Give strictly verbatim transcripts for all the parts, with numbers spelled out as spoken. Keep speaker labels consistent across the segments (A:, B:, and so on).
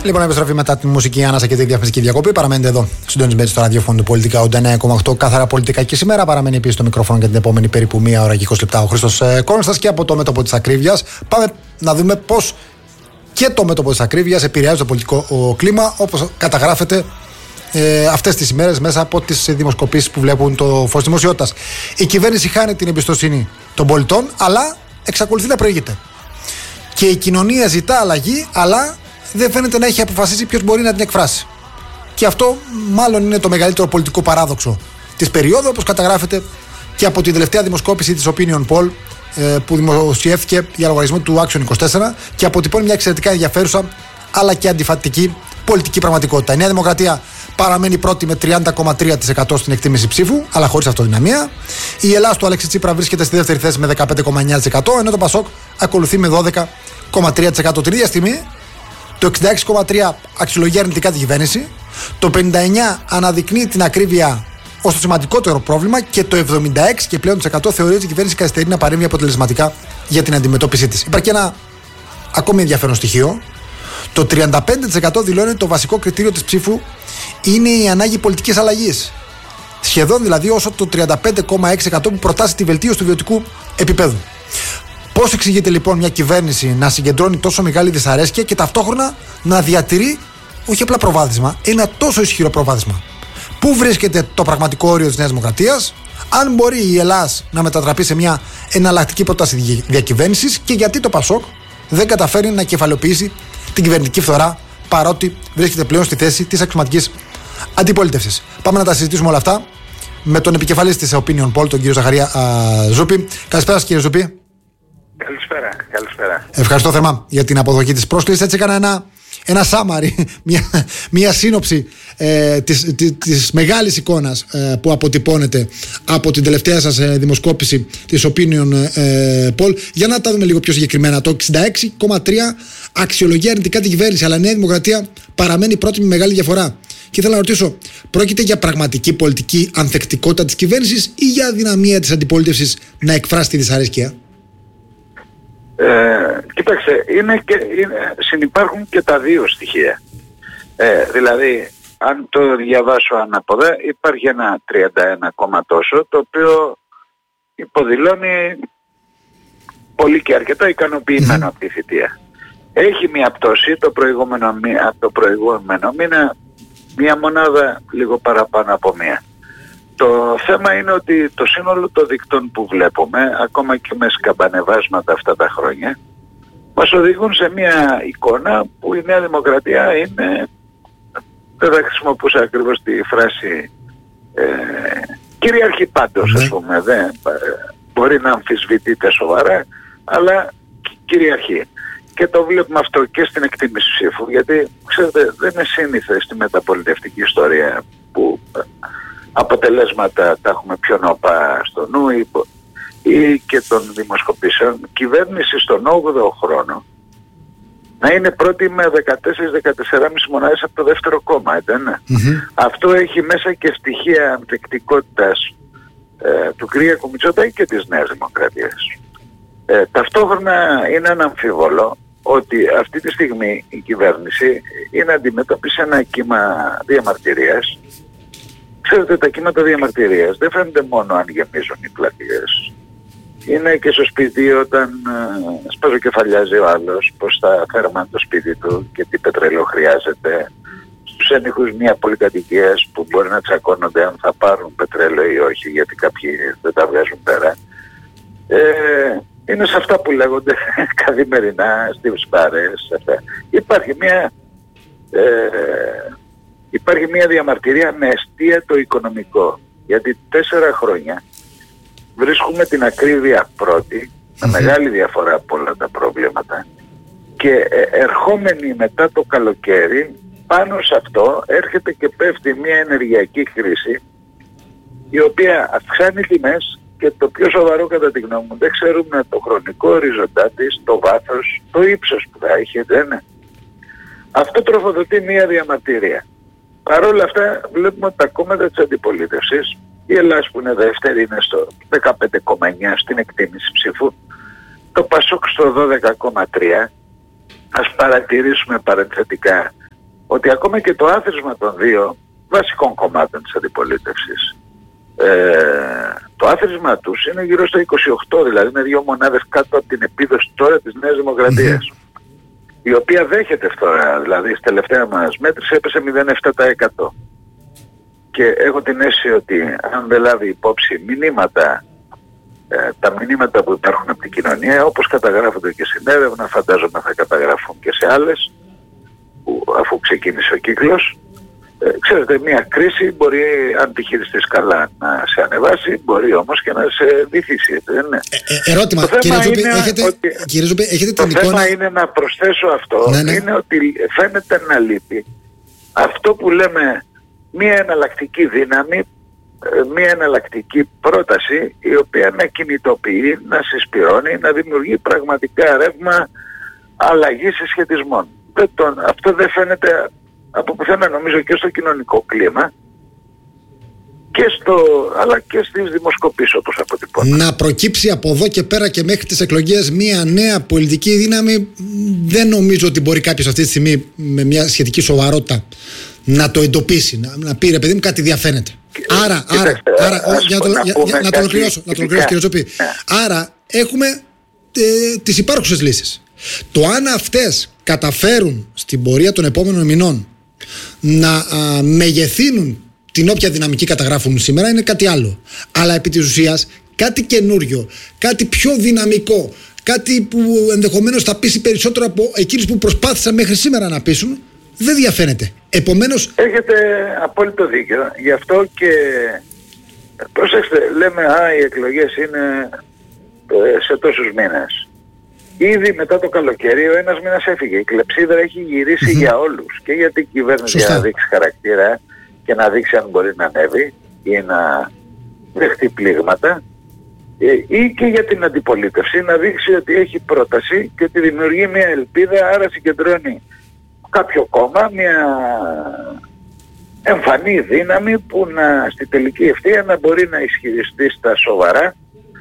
A: Λοιπόν, επιστροφή μετά τη μουσική άνασα και τη διαφημιστική διακοπή. Παραμένετε εδώ, συντονισμένοι στο ραδιόφωνο του Πολιτικά ογδόντα εννέα κόμμα οκτώ. Κάθαρα πολιτικά και σήμερα. Παραμένει επίσης το μικρόφωνο για την επόμενη περίπου μία ώρα και είκοσι λεπτά ο Χρήστος ε, Κόνστας. Και από το μέτωπο της ακρίβειας πάμε να δούμε πώς και το μέτωπο της ακρίβειας επηρεάζει το πολιτικό ο, κλίμα, όπως καταγράφεται ε, αυτές τις ημέρες μέσα από τις δημοσκοπήσεις που βλέπουν το φως δημοσιότητας. Η κυβέρνηση χάνει την εμπιστοσύνη των πολιτών, αλλά εξακολουθεί να προηγείται. Και η κοινωνία ζητά αλλαγή, αλλά δεν φαίνεται να έχει αποφασίσει ποιος μπορεί να την εκφράσει. Και αυτό μάλλον είναι το μεγαλύτερο πολιτικό παράδοξο της περίοδου, όπως καταγράφεται και από την τελευταία δημοσκόπηση της Opinion Poll ε, που δημοσιεύθηκε για λογαριασμό του Action είκοσι τέσσερα και αποτυπώνει μια εξαιρετικά ενδιαφέρουσα αλλά και αντιφατική πολιτική πραγματικότητα. Η Νέα Δημοκρατία παραμένει πρώτη με τριάντα κόμμα τρία τοις εκατό στην εκτίμηση ψήφου, αλλά χωρίς αυτοδυναμία. Η Ελλάδα του Αλέξη Τσίπρα βρίσκεται στη δεύτερη θέση με δεκαπέντε κόμμα εννέα τοις εκατό, ενώ το Πασόκ ακολουθεί με δώδεκα κόμμα τρία τοις εκατό. Την ίδια στιγμή, το εξήντα έξι κόμμα τρία τοις εκατό αξιολογεί αρνητικά την κυβέρνηση, το πενήντα εννέα τοις εκατό αναδεικνύει την ακρίβεια ως το σημαντικότερο πρόβλημα και το εβδομήντα έξι και πλέον τοις εκατό θεωρεί ότι η κυβέρνηση καθυστερεί να παρέμβει αποτελεσματικά για την αντιμετώπιση της. Υπάρχει ένα ακόμη ενδιαφέρον στοιχείο. Το τριάντα πέντε τοις εκατό δηλώνει ότι το βασικό κριτήριο της ψήφου είναι η ανάγκη πολιτικής αλλαγής. Σχεδόν δηλαδή όσο το τριάντα πέντε κόμμα έξι τοις εκατό που προτάσει τη βελτίωση του βιωτικού επίπεδου. Πώς εξηγείται λοιπόν μια κυβέρνηση να συγκεντρώνει τόσο μεγάλη δυσαρέσκεια και ταυτόχρονα να διατηρεί όχι απλά προβάδισμα, ένα τόσο ισχυρό προβάδισμα? Πού βρίσκεται το πραγματικό όριο της Νέας Δημοκρατίας, αν μπορεί η Ελλάς να μετατραπεί σε μια εναλλακτική πρόταση διακυβέρνησης, και γιατί το Πασόκ δεν καταφέρει να κεφαλαιοποιήσει την κυβερνητική φθορά, παρότι βρίσκεται πλέον στη θέση της αξιωματικής αντιπολίτευσης? Πάμε να τα συζητήσουμε όλα αυτά με τον επικεφαλής της Opinion Poll, τον κύριο Ζαχαρία α, Ζούπη. Καλησπέρα σας, κύριε Ζούπη.
B: Καλησπέρα, καλησπέρα.
A: Ευχαριστώ θερμά για την αποδοχή της πρόσκλησης. Έτσι έκανα ένα, ένα summary, μια, μια σύνοψη ε, της, της, της μεγάλης εικόνας ε, που αποτυπώνεται από την τελευταία σας ε, δημοσκόπηση της Opinion ε, Poll. Για να τα δούμε λίγο πιο συγκεκριμένα. Το εξήντα έξι κόμμα τρία τοις εκατό αξιολογεί αρνητικά την κυβέρνηση, αλλά η Νέα Δημοκρατία παραμένει πρώτη με μεγάλη διαφορά. Και ήθελα να ρωτήσω, πρόκειται για πραγματική πολιτική ανθεκτικότητα της κυβέρνησης ή για αδυναμία της αντιπολίτευσης να εκφράσει τη δυσαρέσκεια?
B: Ε, κοίταξε, είναι και, είναι, συνυπάρχουν και τα δύο στοιχεία. Ε, δηλαδή, αν το διαβάσω ανάποδα, υπάρχει ένα τριάντα ένα κόμμα τόσο, το οποίο υποδηλώνει πολύ και αρκετά ικανοποιημένο mm-hmm. από τη θητεία. Έχει μια πτώση το προηγούμενο, από το προηγούμενο μήνα, μια μονάδα λίγο παραπάνω από μία. Το θέμα είναι ότι το σύνολο των δικτών που βλέπουμε, ακόμα και με σκαμπανεβάσματα αυτά τα χρόνια, μας οδηγούν σε μια εικόνα που η Νέα Δημοκρατία είναι, δεν θα χρησιμοποιούσα ακριβώς τη φράση ε, κυριαρχεί πάντως, ας πούμε, δεν, μπορεί να αμφισβητείται σοβαρά, αλλά κυριαρχεί. Και το βλέπουμε αυτό και στην εκτίμηση ψήφου, γιατί ξέρετε δεν είναι σύνηθες στη μεταπολιτευτική ιστορία που αποτελέσματα τα έχουμε πιο νόπα στο νου ή, ή και των δημοσκοπήσεων. Κυβέρνηση στον όγδοο χρόνο να είναι πρώτη με δεκατέσσερα με δεκατέσσερα κόμμα πέντε μονάδες από το δεύτερο κόμμα, δεν είναι? Mm-hmm. Αυτό έχει μέσα και στοιχεία ανθεκτικότητας ε, του κ. Μητσοτάκη και της Νέας Δημοκρατίας. Ε, ταυτόχρονα είναι αναμφίβολο ότι αυτή τη στιγμή η κυβέρνηση είναι αντιμέτωπη σε ένα κύμα διαμαρτυρίας. Ξέρετε, τα κύματα διαμαρτυρίας δεν φαίνονται μόνο αν γεμίζουν οι πλατείες. Είναι και στο σπίτι όταν ε, σπαζοκεφαλιάζει ο άλλος πως θα θέρμαν το σπίτι του και τι πετρέλαιο χρειάζεται. Στους ένιχους μια πολυκατοικίας που μπορεί να τσακώνονται αν θα πάρουν πετρέλαιο ή όχι, γιατί κάποιοι δεν τα βγάζουν πέρα. Ε, είναι σε αυτά που λέγονται καθημερινά στις μπάρες. Υπάρχει μια... Ε, Υπάρχει μια διαμαρτυρία με αιστεία το οικονομικό, γιατί τέσσερα χρόνια βρίσκουμε την ακρίβεια πρώτη, με μεγάλη διαφορά από όλα τα προβλήματα, και ερχόμενοι μετά το καλοκαίρι, πάνω σε αυτό έρχεται και πέφτει μια ενεργειακή κρίση, η οποία αυξάνει τιμές και το πιο σοβαρό κατά τη γνώμη μου, δεν ξέρουμε το χρονικό οριζοντά της, το βάθος, το ύψος που θα έχει, δεν είναι? Αυτό τροφοδοτεί μια διαμαρτυρία. Παρ' όλα αυτά βλέπουμε ότι τα κόμματα της αντιπολίτευσης, η Ελλάδα που είναι δεύτερη είναι στο δεκαπέντε κόμμα εννέα στην εκτίμηση ψήφου, το Πασόκ στο δώδεκα κόμμα τρία. Ας παρατηρήσουμε παρενθετικά ότι ακόμα και το άθροισμα των δύο βασικών κομμάτων της αντιπολίτευσης, ε, το άθροισμα τους είναι γύρω στο είκοσι οκτώ, δηλαδή είναι δύο μονάδες κάτω από την επίδοση τώρα της Νέας Δημοκρατίας, mm-hmm. η οποία δέχεται φθορά, δηλαδή στη τελευταία μας μέτρηση έπεσε μηδέν κόμμα επτά τοις εκατό. Και έχω την αίσθηση ότι αν δεν λάβει υπόψη μηνύματα, ε, τα μηνύματα που υπάρχουν από την κοινωνία, όπως καταγράφονται και στην έρευνα, φαντάζομαι θα καταγραφούν και σε άλλες, που, αφού ξεκίνησε ο κύκλος, ε, ξέρετε, μια κρίση μπορεί, αν τη χειριστείς καλά, να σε ανεβάσει, μπορεί όμως και να σε βυθίσει, δεν είναι?
A: Ε, ε, ερώτημα, κύριε Ζούπη, έχετε, ότι, κύριε Ζούπη, έχετε
B: το
A: την
B: θέμα
A: εικόνα...
B: είναι να προσθέσω αυτό, ναι, ναι. είναι ότι φαίνεται να λείπει αυτό που λέμε μια εναλλακτική δύναμη, μια εναλλακτική πρόταση, η οποία να κινητοποιεί, να συσπυρώνει, να δημιουργεί πραγματικά ρεύμα αλλαγής συσχετισμών. Δεν τον, αυτό δεν φαίνεται από πουθενά, νομίζω, και στο κοινωνικό κλίμα, και στο, αλλά και στις δημοσκοπήσεις, όπως αποτυπώνουν.
A: Να προκύψει από εδώ και πέρα και μέχρι τις εκλογές μια νέα πολιτική δύναμη, δεν νομίζω ότι μπορεί κάποιος αυτή τη στιγμή με μια σχετική σοβαρότητα να το εντοπίσει, να, να πει, ρε παιδί μου, κάτι διαφαίνεται. Και, άρα, άρα, άρα, άρα για να το, για, για, να το ολοκληρώσω, να το ολοκληρώσω, κύριε Ζούπη. Άρα έχουμε ε, τις υπάρχουσες λύσεις. Το αν αυτές καταφέρουν στην πορεία των επόμενων μηνών να α, μεγεθύνουν την όποια δυναμική καταγράφουν σήμερα είναι κάτι άλλο. Αλλά επί της ουσίας κάτι καινούριο, κάτι πιο δυναμικό, κάτι που ενδεχομένως θα πείσει περισσότερο από εκείνους που προσπάθησαν μέχρι σήμερα να πείσουν, δεν διαφαίνεται. Επομένως...
B: Έχετε απόλυτο δίκιο. Γι' αυτό και προσέξτε, λέμε α, οι εκλογές είναι σε τόσους μήνες. Ήδη μετά το καλοκαίρι ο ένας μήνας έφυγε. Η κλεψίδρα έχει γυρίσει mm-hmm. για όλους. Και για την κυβέρνηση για να δείξει χαρακτήρα και να δείξει αν μπορεί να ανέβει ή να δεχτεί πλήγματα, ή και για την αντιπολίτευση να δείξει ότι έχει πρόταση και ότι δημιουργεί μια ελπίδα, άρα συγκεντρώνει κάποιο κόμμα, μια εμφανή δύναμη που να στη τελική ευθεία να μπορεί να ισχυριστεί στα σοβαρά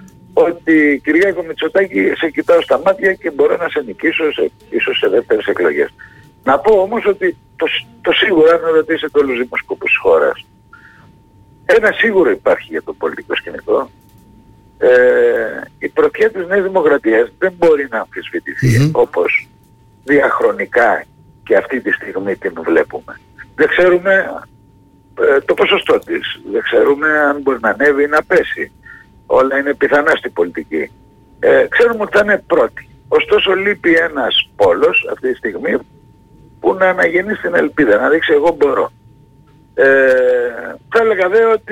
B: ότι Κυριάκο Μητσοτάκη, σε κοιτάω στα μάτια και μπορώ να σε νικήσω σε, ίσως σε δεύτερες εκλογές. Να πω όμως ότι το, το σίγουρο, αν ρωτήσετε όλους τους δημοσκόπους της χώρας, ένα σίγουρο υπάρχει για το πολιτικό σκηνικό. Ε, η πρωτιά της Νέας Δημοκρατίας δεν μπορεί να αμφισβητηθεί mm-hmm. όπως διαχρονικά και αυτή τη στιγμή την βλέπουμε. Δεν ξέρουμε ε, το ποσοστό της, δεν ξέρουμε αν μπορεί να ανέβει ή να πέσει. Όλα είναι πιθανά στην πολιτική. Ε, ξέρουμε ότι θα είναι πρώτη. Ωστόσο λείπει ένας πόλος αυτή τη στιγμή που να αναγεννήσει την ελπίδα, να δείξει εγώ μπορώ. Ε, θα έλεγα δε ότι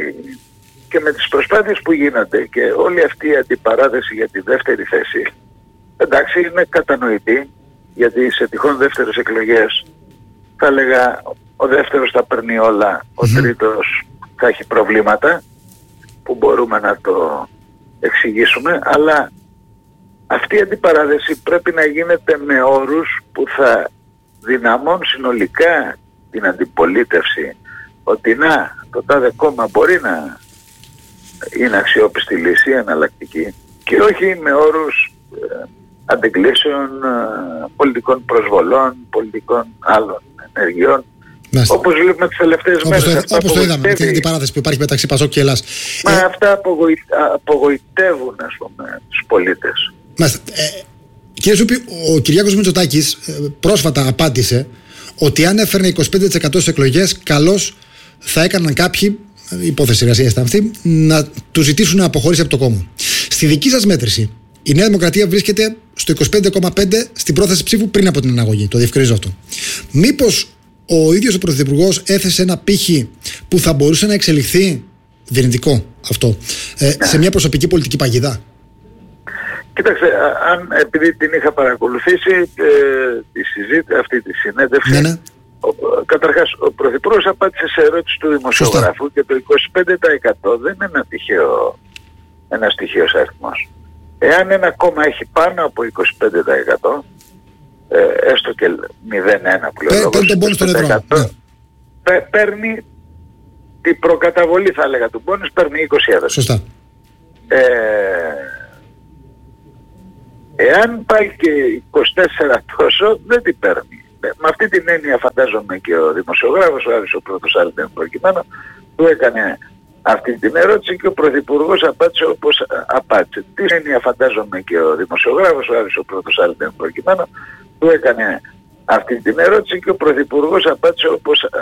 B: και με τις προσπάθειες που γίνονται και όλη αυτή η αντιπαράθεση για τη δεύτερη θέση, εντάξει, είναι κατανοητή, γιατί σε τυχόν δεύτερες εκλογές θα έλεγα ο δεύτερος θα παίρνει όλα, ο mm-hmm. τρίτος θα έχει προβλήματα που μπορούμε να το εξηγήσουμε, αλλά αυτή η αντιπαράθεση πρέπει να γίνεται με όρους που θα δυναμώνουν συνολικά την αντιπολίτευση, ότι να, το τάδε κόμμα μπορεί να είναι αξιόπιστη λύση, εναλλακτική, και όχι με όρους ε, αντεγκλήσεων, ε, πολιτικών προσβολών, πολιτικών άλλων ενεργειών. Μάλιστα. Όπως βλέπουμε τις τελευταίες όπως μέρες.
A: Το, όπως το είδαμε με την αντιπαράθεση που υπάρχει μεταξύ Πασόκ και Ελλάς.
B: Μα ε, αυτά απογοη, απογοητεύουν, ας πούμε, τους πολίτες.
A: Μάλιστα. Ε, κύριε Ζούπη, ο Κυριάκος Μητσοτάκης ε, πρόσφατα απάντησε ότι αν έφερνε είκοσι πέντε τοις εκατό στις εκλογές, καλώς θα έκαναν κάποιοι, η υπόθεση εργασίας ήταν αυτή, να του ζητήσουν να αποχωρήσει από το κόμμα. Στη δική σας μέτρηση, η Νέα Δημοκρατία βρίσκεται στο είκοσι πέντε κόμμα πέντε τοις εκατό στην πρόθεση ψήφου πριν από την αναγωγή. Το διευκρινίζω αυτό. Μήπως ο ίδιος ο Πρωθυπουργός έθεσε ένα πύχη που θα μπορούσε να εξελιχθεί, δυνητικό αυτό, ε, σε μια προσωπική πολιτική παγίδα?
B: Κοίταξε, αν, επειδή την είχα παρακολουθήσει ε, τη συζήτηση, αυτή τη συνέντευξη, ναι, ναι. Ο, καταρχάς ο Πρωθυπουργός απάντησε σε ερώτηση του δημοσιογράφου. Σωστά. Και το είκοσι πέντε τοις εκατό δεν είναι ένα τυχαίο, ένας τυχαίος αριθμός. Εάν ένα κόμμα έχει πάνω από είκοσι πέντε τοις εκατό, ε, έστω και μηδέν κόμμα ένα που λέω,
A: παίρνει τον πόνους στον ευρώ. Ναι.
B: Παίρνει την προκαταβολή, θα έλεγα, του πόνους, παίρνει είκοσι έδρα.
A: Σωστά.
B: Ε, εάν πάει και είκοσι τέσσερα τόσο, δεν την παίρνει. με αυτή την έννοια φαντάζομαι και ο δημοσιογράφος, ο Άρης ο πρώτος Άλμπεν προκειμένου, του έκανε αυτή την ερώτηση και ο Πρωθυπουργός απάντησε όπως απάντησε. Τι έννοια φαντάζομαι και ο δημοσιογράφος, ο Άρης ο πρώτος Άλμπεν προκειμένου, του έκανε αυτή την ερώτηση και ο Πρωθυπουργός απάντησε όπως